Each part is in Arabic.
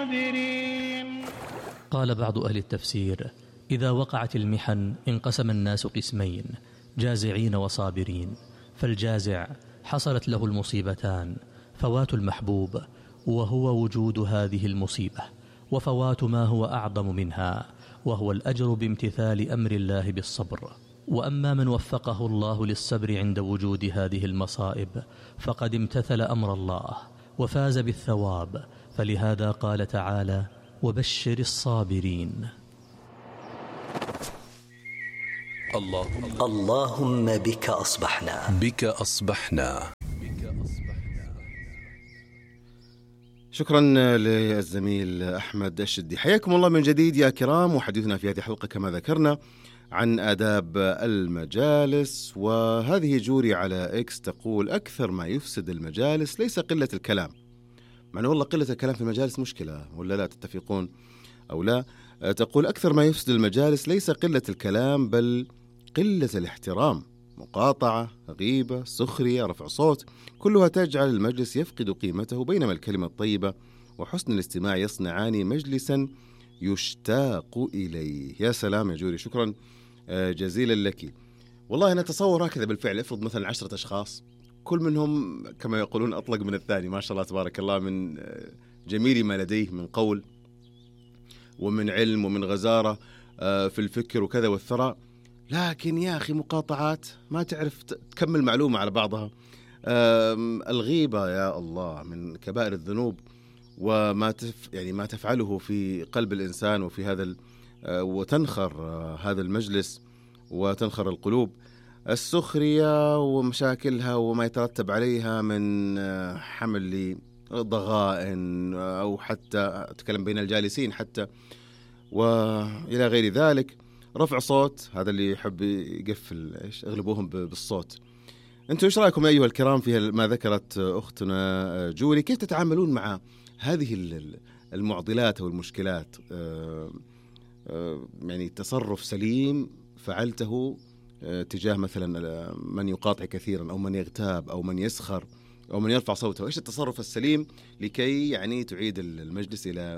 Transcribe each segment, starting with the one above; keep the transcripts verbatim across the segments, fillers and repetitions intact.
الصابرين. قال بعض أهل التفسير: إذا وقعت المحن انقسم الناس قسمين، جازعين وصابرين. فالجازع حصلت له المصيبتان: فوات المحبوب وهو وجود هذه المصيبة، وفوات ما هو أعظم منها وهو الأجر بامتثال أمر الله بالصبر. وأما من وفقه الله للصبر عند وجود هذه المصائب فقد امتثل أمر الله وفاز بالثواب. فلهذا قال تعالى: وبشر الصابرين. اللهم اللهم بك أصبحنا بك أصبحنا شكرا للزميل أحمد الشدي. حياكم الله من جديد يا كرام، وحديثنا في هذه الحلقة كما ذكرنا عن آداب المجالس. وهذه جوري على إكس تقول: أكثر ما يفسد المجالس ليس قلة الكلام. معنى والله قلة الكلام في المجالس مشكلة، ولا لا تتفقون أو لا؟ تقول: أكثر ما يفسد المجالس ليس قلة الكلام بل قلة الاحترام، مقاطعة، غيبة، سخرية، رفع صوت، كلها تجعل المجلس يفقد قيمته، بينما الكلمة الطيبة وحسن الاستماع يصنعان مجلسا يشتاق إليه. يا سلام يا جوري، شكرا جزيلا لك. والله أنا أتصور هكذا بالفعل. افرض مثلا عشرة أشخاص كل منهم كما يقولون أطلق من الثاني، ما شاء الله تبارك الله، من جميل ما لديه من قول ومن علم ومن غزارة في الفكر وكذا والثراء، لكن يا أخي مقاطعات ما تعرف تكمل معلومة على بعضها. الغيبة يا الله من كبائر الذنوب، وما تف يعني ما تفعله في قلب الإنسان وفي هذا وتنخر هذا المجلس وتنخر القلوب. السخرية ومشاكلها وما يترتب عليها من حمل ضغائن أو حتى أتكلم بين الجالسين حتى وإلى غير ذلك. رفع صوت، هذا اللي يحب يقفل إيش اغلبوهم بالصوت. أنتم إيش رأيكم أيها الكرام في ما ذكرت أختنا جوري؟ كيف تتعاملون مع هذه المعضلات أو المشكلات؟ يعني تصرف سليم فعلته تجاه مثلا من يقاطع كثيرا أو من يغتاب أو من يسخر أو من يرفع صوته، إيش التصرف السليم لكي يعني تعيد المجلس إلى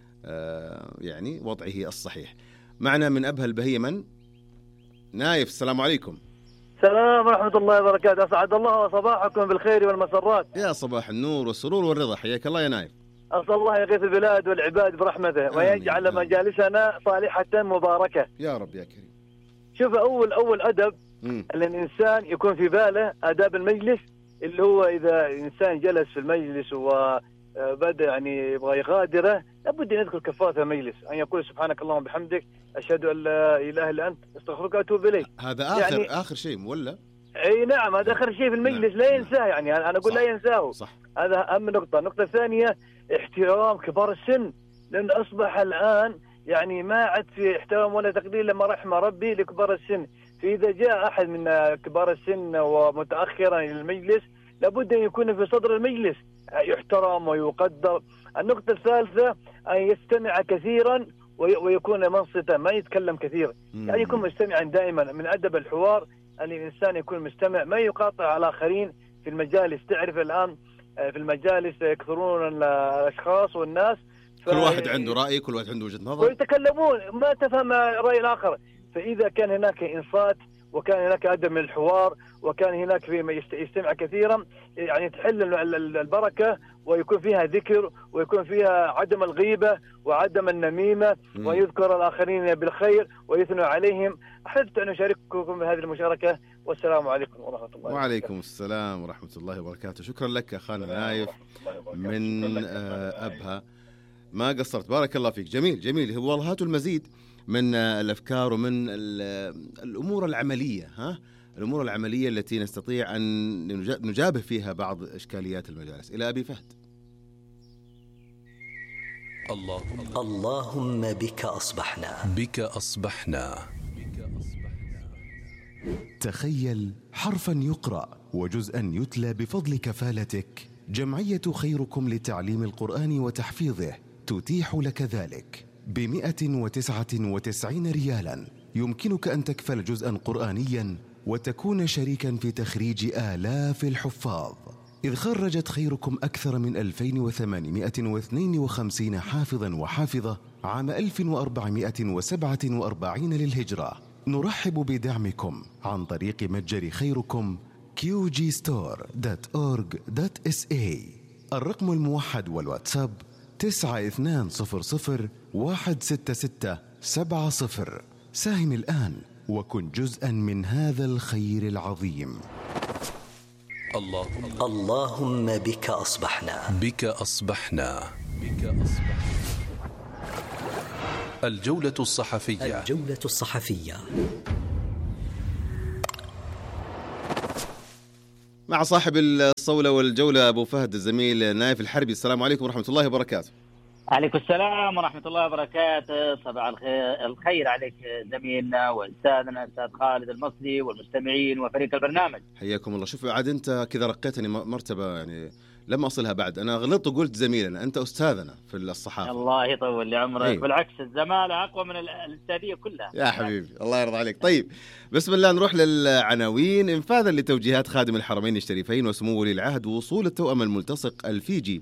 يعني وضعه الصحيح؟ معنا من أبها البهية من نايف. السلام عليكم. السلام ورحمة الله وبركاته. أسعد الله صباحكم بالخير والمسرات. يا صباح النور والسرور والرضا، حياك الله يا نايف. أسأل الله يغيث البلاد والعباد برحمته ويجعل آمين. مجالسنا صالحة مباركة يا رب يا كريم. شوف، أول أول أدب م. أن الإنسان يكون في باله آداب المجلس، اللي هو إذا إنسان جلس في المجلس وبدأ يعني يبغى يغادره لابد أن يذكر كفارة المجلس، أن يقول سبحانك اللهم وبحمدك أشهد أن لا إله إلا أنت أستغفرك وأتوب إليك. هذا آخر يعني آخر شيء ولا؟ أي نعم، هذا آخر شيء في المجلس. نعم. لا ينساه، يعني أنا أقول صح. لا ينساه. صح. هذا أهم نقطة. النقطة الثانية احترام كبار السن، لأن أصبح الآن يعني ما عاد في احترام ولا تقدير لما رحم ربي لكبار السن. فإذا جاء أحد من كبار السن ومتأخرا إلى المجلس لابد أن يكون في صدر المجلس يحترم ويقدر. النقطة الثالثة أن يستمع كثيرا ويكون منصتا، ما يتكلم كثير، يعني يكون مستمعا دائما. من أدب الحوار أن الإنسان يكون مستمع، ما يقاطع على الآخرين في المجالس. تعرف الآن في المجالس يكثرون الأشخاص والناس، كل واحد عنده رأي، كل واحد عنده وجهة نظر، ويتكلمون ما تفهم رأي الآخر. فإذا كان هناك إنصات وكان هناك أدب من الحوار وكان هناك في يستمع كثيرا، يعني تحل البركة ويكون فيها ذكر ويكون فيها عدم الغيبة وعدم النميمة م. ويذكر الآخرين بالخير ويثنوا عليهم. أحببت أن أشارككم بهذه المشاركة، والسلام عليكم ورحمة الله وبركاته. وعليكم السلام ورحمة الله وبركاته. شكرا لك أخانا نايف من أبها، ما قصرت، بارك الله فيك. جميل جميل. والله هاتوا المزيد من الأفكار ومن الأمور العملية، ها الأمور العملية التي نستطيع أن نجابه فيها بعض إشكاليات المجالس. إلى أبي فهد. اللهم اللهم بك أصبحنا بك أصبحنا تخيل حرفا يقرأ وجزءا يتلى بفضل كفالتك. جمعية خيركم لتعليم القرآن وتحفيظه تتيح لك ذلك بمئة وتسعة وتسعين ريالا. يمكنك أن تكفل جزءا قرآنيا وتكون شريكا في تخريج آلاف الحفاظ. إذ خرجت خيركم أكثر من ألفين وثمانمائة واثنين وخمسين حافظا وحافظة عام ألف وأربعمائة وسبعة وأربعين للهجرة. نرحب بدعمكم عن طريق متجر خيركم كيو جي ستور دوت أورج دوت إس إيه. الرقم الموحد والواتساب تسعة اثنان صفر صفر واحد ستة ستة سبعة صفر. ساهم الآن وكن جزءا من هذا الخير العظيم. الله اللهم بك أصبحنا بك أصبحنا بك أصبحنا. الجولة الصحفية الجولة الصحفية مع صاحب الصولة والجولة أبو فهد الزميل نايف الحربي. السلام عليكم ورحمة الله وبركاته. عليكم السلام ورحمة الله وبركاته. صباح الخير عليك زميلنا وأستاذنا أستاذ خالد المصري والمستمعين وفريق البرنامج. حياكم الله. شوف عاد أنت كذا رقيتني مرتبة يعني لما أصلها بعد. أنا غلطت وقلت زميلنا، أنت أستاذنا في الصحافة. الله يطول لي عمرك. أيوه. بالعكس الزمالة أقوى من الأستاذية كلها يا حبيبي الله يرضى عليك. طيب بسم الله نروح للعناوين. انفاذا لتوجيهات خادم الحرمين الشريفين وسمو ولي العهد وصول التوأم الملتصق الفيجي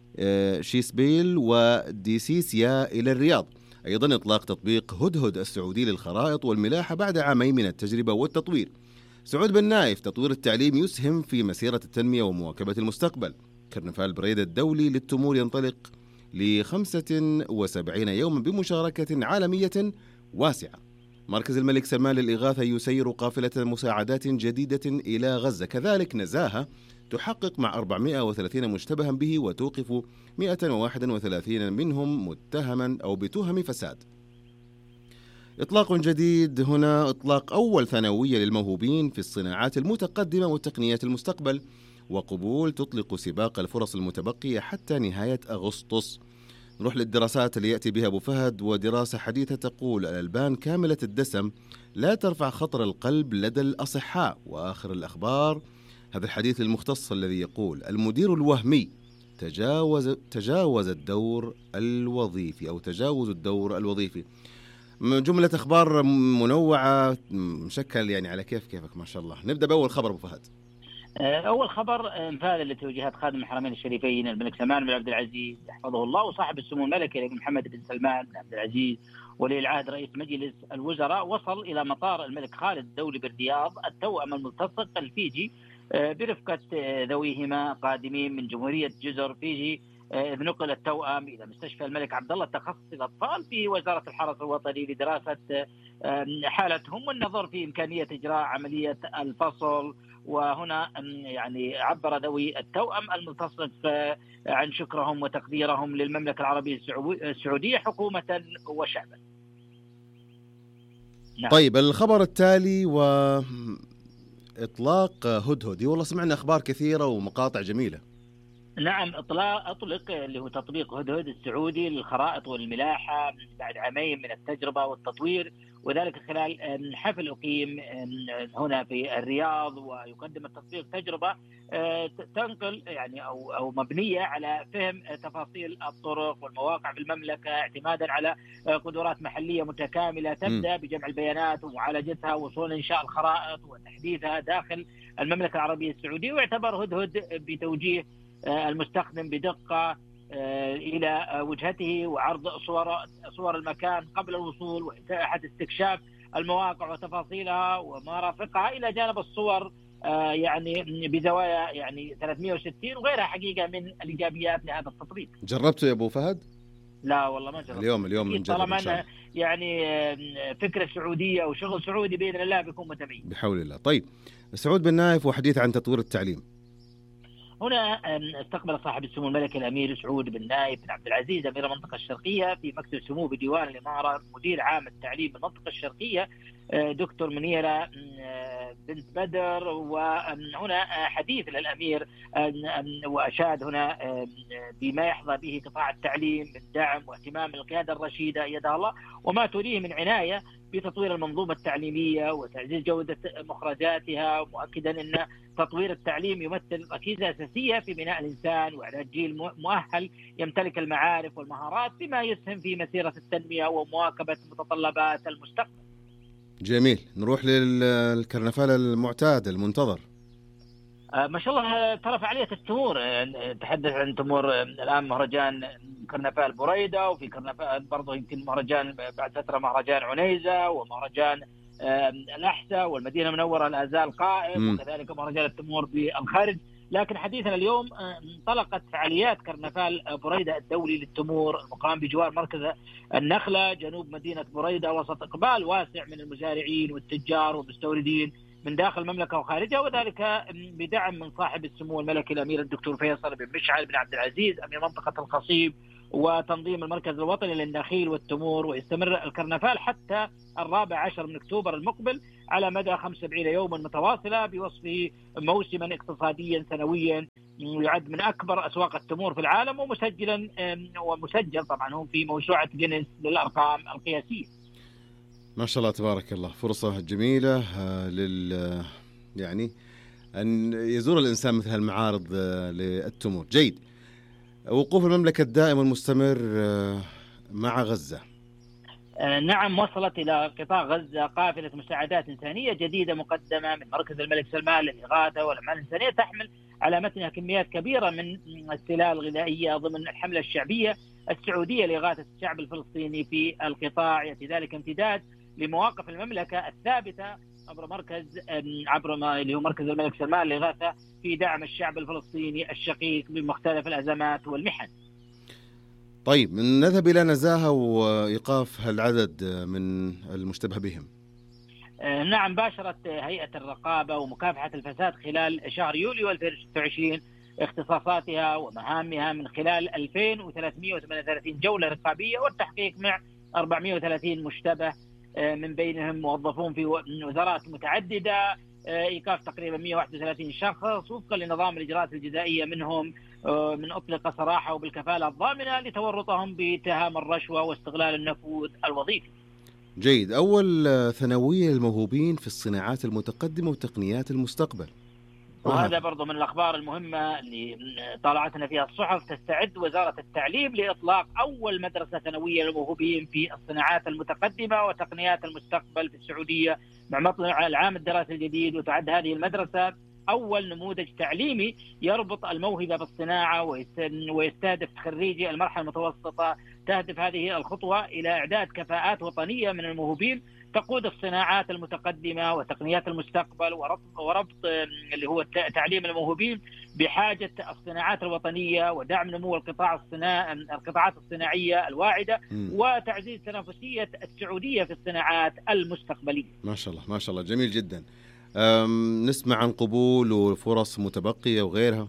شيسبيل وديسيسيا إلى الرياض. أيضا إطلاق تطبيق هدهد السعودي للخرائط والملاحة بعد عامين من التجربة والتطوير. سعود بن نايف تطوير التعليم يسهم في مسيرة التنمية ومواكبة المستقبل. كرنفال بريد الدولي للتمور ينطلق لخمسة وسبعين يوما بمشاركة عالمية واسعة. مركز الملك سلمان للإغاثة يسير قافلة مساعدات جديدة إلى غزة. كذلك نزاهة تحقق مع أربعمائة وثلاثين مشتبها به وتوقف مائة وواحد وثلاثين منهم متهما أو بتهم فساد. إطلاق جديد هنا، إطلاق أول ثانوية للموهوبين في الصناعات المتقدمة وتقنيات المستقبل. وقبول تطلق سباق الفرص المتبقية حتى نهاية أغسطس. نروح للدراسات اللي يأتي بها أبو فهد. ودراسة حديثة تقول الألبان كاملة الدسم لا ترفع خطر القلب لدى الأصحاء. وآخر الأخبار هذا الحديث المختص الذي يقول المدير الوهمي تجاوز تجاوز الدور الوظيفي أو تجاوز الدور الوظيفي. جملة أخبار منوعة مشكل يعني على كيف كيفك ما شاء الله. نبدأ بأول خبر أبو فهد. أول خبر انفاذا لتوجيهات خادم الحرمين الشريفين الملك سلمان بن عبد العزيز يحفظه الله وصاحب السمو الملكي محمد بن سلمان بن عبد العزيز ولي العهد رئيس مجلس الوزراء وصل إلى مطار الملك خالد الدولي بالرياض التوأم الملتصق الفيجي برفقة ذويهما قادمين من جمهورية جزر فيجي. إذ نقل التوأم إلى مستشفى الملك عبد الله التخصصي للأطفال في وزارة الحرس الوطني لدراسة حالتهم والنظر في إمكانية إجراء عملية الفصل. وهنا يعني عبر ذوي التوأم الملتصق عن شكرهم وتقديرهم للمملكة العربية السعودية حكومة وشعبا. نعم. طيب الخبر التالي وإطلاق هدهد. والله سمعنا أخبار كثيرة ومقاطع جميلة. نعم اطلاق اطلق اللي هو تطبيق هدهد السعودي للخرائط والملاحه بعد عامين من التجربه والتطوير، وذلك خلال حفل اقيم هنا في الرياض. ويقدم التطبيق تجربه تنقل يعني او او مبنيه على فهم تفاصيل الطرق والمواقع في المملكه اعتمادا على قدرات محليه متكامله تبدا بجمع البيانات ومعالجتها وصولا انشاء الخرائط وتحديثها داخل المملكه العربيه السعوديه. ويعتبر هدهد بتوجيه المستخدم بدقة إلى وجهته وعرض صور صور المكان قبل الوصول وإتاحة استكشاف المواقع وتفاصيلها وما رافقها إلى جانب الصور يعني بزوايا يعني ثلاثمائة وستين وغيرها حقيقة من الإيجابيات لهذا التطبيق. جربته يا أبو فهد؟ لا والله ما جربت. اليوم اليوم نجرب طالما يعني فكرة سعودية وشغل سعودي بإذن الله بيكون متميز بحول الله. طيب سعود بن نايف وحديث عن تطوير التعليم. هنا استقبل صاحب السمو الملكي الأمير سعود بن نايف بن عبد العزيز أمير المنطقة الشرقية في مكتب السمو بديوان الإمارة مدير عام التعليم بالمنطقة الشرقية دكتور منيرة بنت بدر. وهنا حديث للأمير وأشاد هنا بما يحظى به قطاع التعليم من دعم واهتمام القيادة الرشيدة يدها الله وما تريه من عناية بتطوير المنظومة التعليمية وتعزيز جودة مخرجاتها، مؤكدا أن تطوير التعليم يمثل ركيزة أساسية في بناء الإنسان وإعداد جيل مؤهل يمتلك المعارف والمهارات بما يسهم في مسيرة التنمية ومواكبة متطلبات المستقبل. جميل. نروح للكرنفال المعتاد المنتظر. ما شاء الله ترى فعالية التمور، تحدث عن تمور الآن مهرجان كرنفال بريدة، وفي كرنفال برضه يمكن مهرجان بعد فترة مهرجان عنيزة، ومهرجان الأحساء، والمدينة المنورة لا زال قائم، وكذلك مهرجان التمور بالخارج. لكن حديثنا اليوم انطلقت فعاليات كرنفال بريدة الدولي للتمور المقام بجوار مركز النخلة جنوب مدينة بريدة، وسط إقبال واسع من المزارعين والتجار والمستوردين من داخل المملكة وخارجها، وذلك بدعم من صاحب السمو الملكي الأمير الدكتور فيصل بن مشعل بن عبد العزيز أمير منطقة الخصيب، وتنظيم المركز الوطني للنخيل والتمور. ويستمر الكرنفال حتى الرابع عشر من أكتوبر المقبل على مدى خمسة وسبعين يوما متواصلة، بوصفه موسما اقتصاديا سنويا يعد من أكبر أسواق التمور في العالم، ومسجلا ومسجل طبعا هم في موسوعة جينيس للأرقام القياسية. ما شاء الله تبارك الله، فرصة جميلة لل يعني أن يزور الإنسان مثل هالمعارض للتمور. جيد. وقوف المملكة الدائم والمستمر مع غزة. نعم، وصلت إلى قطاع غزة قافلة مساعدات إنسانية جديدة مقدمة من مركز الملك سلمان للإغاثة والأعمال الإنسانية، تحمل على متنها كميات كبيرة من السلال الغذائية ضمن الحملة الشعبية السعودية لإغاثة الشعب الفلسطيني في القطاع. يأتي ذلك امتداد لمواقف المملكة الثابتة عبر مركز عبر ما اللي هو مركز الملك سلمان للإغاثة في دعم الشعب الفلسطيني الشقيق بمختلف الأزمات والمحن. طيب، نذهب إلى نزاهة وإيقاف العدد من المشتبه بهم. نعم، باشرت هيئة الرقابة ومكافحة الفساد خلال شهر يوليو ألفين وستة وعشرين اختصاصاتها ومهامها من خلال ألفين وثلاثمئة وثمانية وثلاثين جولة رقابية والتحقيق مع أربعمئة وثلاثين مشتبه، من بينهم موظفون في وزارات متعددة، إيقاف تقريبا مئة وواحد وثلاثين شخص وفقا لنظام الإجراءات الجزائية، منهم من أطلق سراحة وبالكفالة الضامنة لتورطهم باتهام الرشوة واستغلال النفوذ الوظيفي. جيد. أول ثانوية للموهوبين في الصناعات المتقدمة وتقنيات المستقبل، وهذا برضو من الأخبار المهمة اللي طالعتنا فيها الصحف. تستعد وزارة التعليم لإطلاق أول مدرسة ثانوية للموهوبين في الصناعات المتقدمة وتقنيات المستقبل في السعودية مع مطلع العام الدراسي الجديد، وتعد هذه المدرسة أول نموذج تعليمي يربط الموهبة بالصناعة ويستهدف خريجي المرحلة المتوسطة. تهدف هذه الخطوة إلى إعداد كفاءات وطنية من الموهوبين تقود الصناعات المتقدمة وتقنيات المستقبل، وربط, وربط اللي هو تعليم الموهوبين بحاجة الصناعات الوطنية ودعم نمو القطاع الصناع القطاعات الصناعية الواعدة م. وتعزيز تنافسية السعودية في الصناعات المستقبلية. ما شاء الله ما شاء الله، جميل جدا. نسمع عن قبول وفرص متبقية وغيرها.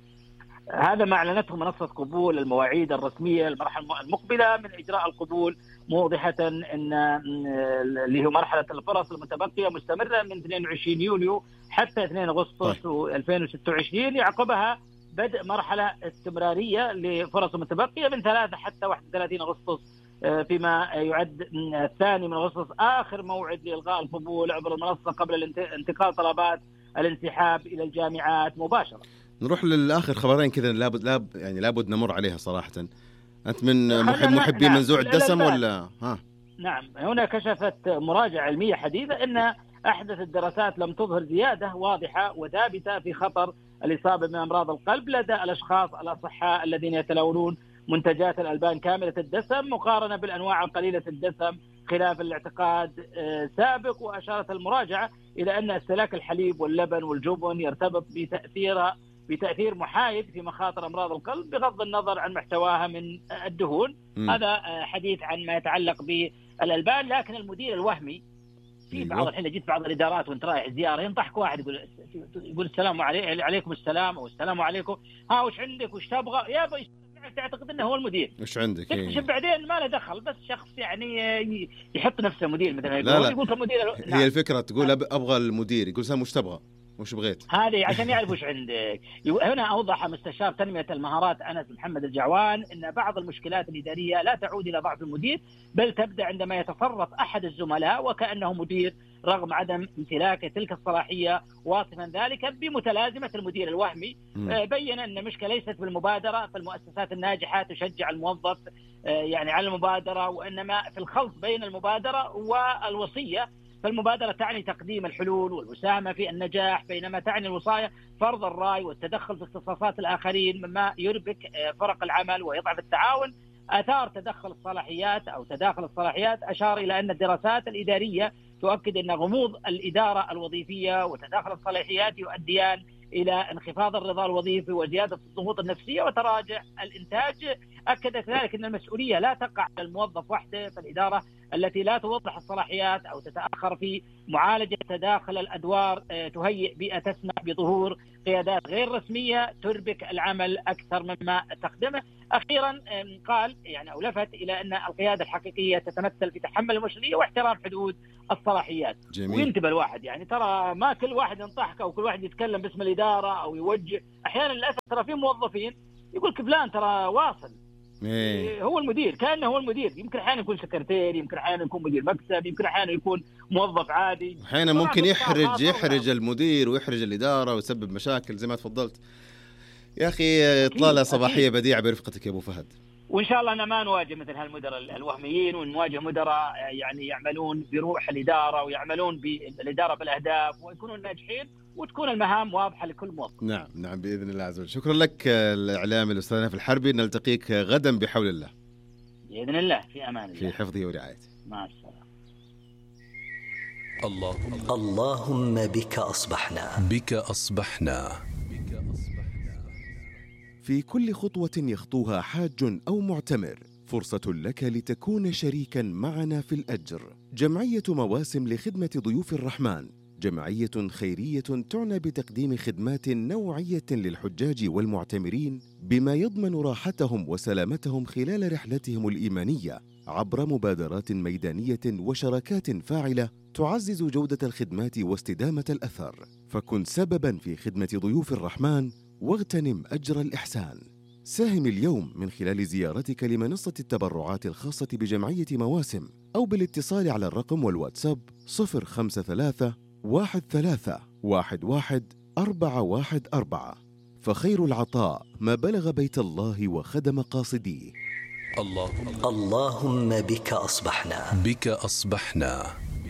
هذا ما أعلنته منصة قبول المواعيد الرسمية المرحلة المقبلة من إجراء القبول، موضحة أن اللي هو مرحلة الفرص المتبقية مستمرة من اثنين وعشرين يوليو حتى اثنين أغسطس ألفين وستة وعشرين، يعقبها بدء مرحلة استمرارية لفرص متبقية من ثلاثة حتى واحد وثلاثين أغسطس، فيما يعد الثاني من أغسطس آخر موعد لإلغاء القبول عبر المنصة قبل انتقال طلبات الانسحاب إلى الجامعات مباشرة. نروح للآخر خبرين كذا لابد لاب يعني لابد نمر عليها صراحة. أنت من محب محبي نعم. منزوع الدسم ولا ها؟ نعم، هنا كشفت مراجعة علمية حديثة أن أحدث الدراسات لم تظهر زيادة واضحة وثابتة في خطر الإصابة بأمراض القلب لدى الأشخاص الأصحاء الذين يتناولون منتجات الألبان كاملة الدسم مقارنة بالأنواع القليلة الدسم خلاف الاعتقاد سابق. وأشارت المراجعة إلى أن استهلاك الحليب واللبن والجبن يرتبط بتأثيرها بتأثير محايد في مخاطر أمراض القلب بغض النظر عن محتواها من الدهون. م. هذا حديث عن ما يتعلق بالألبان. لكن المدير الوهمي في بعض الحين جيت بعض الإدارات وانت رايح زيارة ينضحك واحد يقول يقول السلام علي عليكم السلام أو السلام عليكم، ها وش عندك وش تبغى يا بي، تعتقد انه هو المدير. وش عندك؟ تكتشف بعدين ما له دخل، بس شخص يعني يحط نفسه مدير مثلا. لا لا. يقول كمدير. هي نعم. الفكرة تقول ابغى المدير، يقول سام وش تبغى وش بغيت، هذه عشان يعرف وش عندك. هنا أوضح مستشار تنمية المهارات أنس محمد الجعوان أن بعض المشكلات الإدارية لا تعود إلى ضعف المدير، بل تبدأ عندما يتصرف أحد الزملاء وكأنه مدير رغم عدم امتلاكه تلك الصلاحية، واصفا ذلك بمتلازمة المدير الوهمي. م. بين أن المشكلة ليست بالمبادرة، فالمؤسسات الناجحة تشجع الموظف يعني على المبادرة، وإنما في الخلط بين المبادرة والوصية فالمبادرة تعني تقديم الحلول والمساهمة في النجاح، بينما تعني الوصاية فرض الرأي والتدخل في اختصاصات الآخرين مما يربك فرق العمل ويضعف التعاون. آثار تدخل الصلاحيات أو تداخل الصلاحيات أشار إلى أن الدراسات الإدارية تؤكد أن غموض الإدارة الوظيفية وتداخل الصلاحيات يؤديان إلى انخفاض الرضا الوظيفي وزيادة الضغوط النفسية وتراجع الإنتاج. أكدت ذلك أن المسؤولية لا تقع على الموظف وحده، فالإدارة التي لا توضح الصلاحيات أو تتأخر في معالجة تداخل الأدوار تهيئ بيئة تسمح بظهور قيادات غير رسمية تربك العمل أكثر مما تخدمه. أخيرا قال يعني أو لفت إلى أن القيادة الحقيقية تتمثل في تحمل المسؤولية واحترام حدود الصلاحيات. جميل. وينتبه الواحد، يعني ترى ما كل واحد ينطحك أو كل واحد يتكلم باسم الإدارة أو يوجه. أحيانا للأسف ترى في موظفين يقول فلان ترى واصل إيه. هو المدير، كأنه هو المدير. يمكن أحيانا يكون سكرتير، يمكن أحيانا يكون مدير مكتب، يمكن أحيانا يكون موظف عادي، أحيانا ممكن يحرج يحرج المدير ويحرج الإدارة ويسبب مشاكل زي ما تفضلت. يا أخي إطلالة صباحية بديعة برفقتك يا أبو فهد. وإن شاء الله أنا ما نواجه مثل هالمدراء الوهميين، ونواجه مدراء يعني يعملون بروح الإدارة ويعملون بالإدارة بالأهداف ويكونون ناجحين وتكون المهام واضحة لكل موظف. نعم نعم بإذن الله عز وجل. شكرا لك الإعلامي الأستاذ نايف الحربي، نلتقيك غدا بحول الله. بإذن الله، في أمان الله، في حفظه ورعايته. مع السلامة. الله اللهم بك أصبحنا بك أصبحنا. في كل خطوة يخطوها حاج أو معتمر فرصة لك لتكون شريكا معنا في الأجر. جمعية مواسم لخدمة ضيوف الرحمن جمعية خيرية تعنى بتقديم خدمات نوعية للحجاج والمعتمرين بما يضمن راحتهم وسلامتهم خلال رحلتهم الإيمانية عبر مبادرات ميدانية وشراكات فاعلة تعزز جودة الخدمات واستدامة الأثر. فكن سبباً في خدمة ضيوف الرحمن واغتنم أجر الإحسان. ساهم اليوم من خلال زيارتك لمنصة التبرعات الخاصة بجمعية مواسم أو بالاتصال على الرقم والواتساب صفر خمسة ثلاثة واحد ثلاثة واحد واحد أربعة واحد أربعة. فخير العطاء ما بلغ بيت الله وخدم قاصديه. الله اللهم بك أصبحنا بك أصبحنا.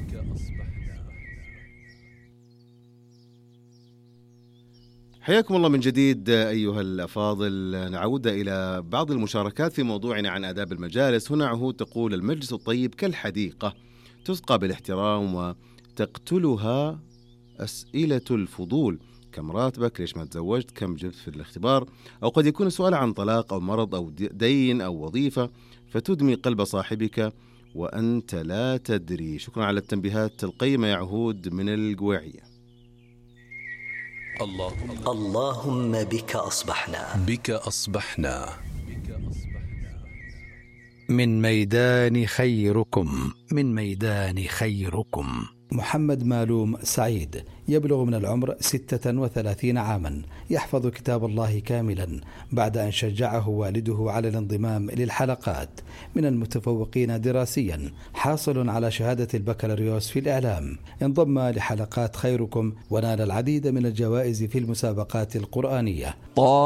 حياكم الله من جديد أيها الأفاضل. نعود إلى بعض المشاركات في موضوعنا عن آداب المجالس. هنا عهود تقول: المجلس الطيب كالحديقة تسقى بالاحترام وتقتلها أسئلة الفضول. كم راتبك؟ ليش ما تزوجت؟ كم جبت في الاختبار؟ أو قد يكون السؤال عن طلاق أو مرض أو دين أو وظيفة فتدمي قلب صاحبك وأنت لا تدري. شكرا على التنبيهات القيمة يا عهود من القويعية. الله اللهم بك أصبحنا بك أصبحنا. من ميدان خيركم من ميدان خيركم. محمد مالوم سعيد يبلغ من العمر ستة وثلاثين عاما، يحفظ كتاب الله كاملا بعد أن شجعه والده على الانضمام للحلقات. من المتفوقين دراسيا، حاصل على شهادة البكالوريوس في الإعلام. انضم لحلقات خيركم ونال العديد من الجوائز في المسابقات القرآنية.